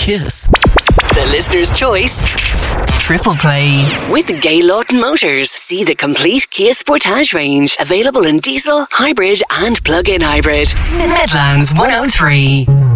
Kiss. The listener's choice. Triple Play. With Gaylord Motors. See the complete Kia Sportage range. Available in diesel, hybrid and plug-in hybrid. Midlands 103.